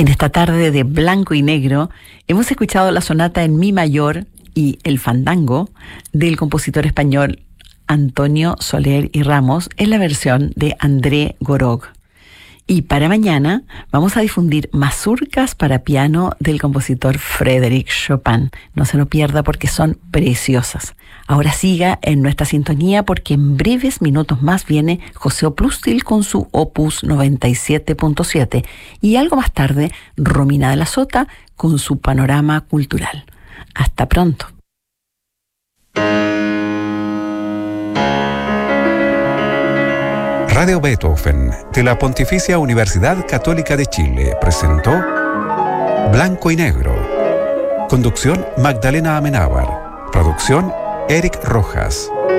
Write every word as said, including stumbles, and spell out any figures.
En esta tarde de blanco y negro hemos escuchado la sonata en mi mayor y el fandango del compositor español Antonio Soler y Ramos en la versión de André Gorog. Y para mañana vamos a difundir mazurcas para piano del compositor Frédéric Chopin. No se lo pierda porque son preciosas. Ahora siga en nuestra sintonía porque en breves minutos más viene José Oprustil con su Opus noventa y siete punto siete y algo más tarde Romina de la Sota con su panorama cultural. Hasta pronto. Radio Beethoven de la Pontificia Universidad Católica de Chile presentó Blanco y Negro. Conducción Magdalena Amenábar. Producción Eric Rojas.